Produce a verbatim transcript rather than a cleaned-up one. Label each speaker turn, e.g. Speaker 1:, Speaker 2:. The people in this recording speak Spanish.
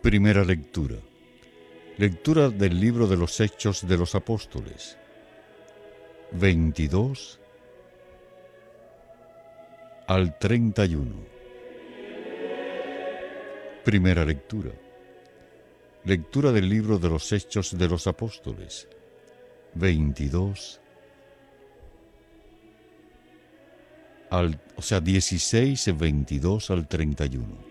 Speaker 1: Primera lectura. Lectura del libro de los Hechos de los Apóstoles. veintidós al treinta y uno. Primera lectura. Lectura del libro de los Hechos de los Apóstoles. veintidós al, o sea, dieciséis, veintidós al treinta y uno.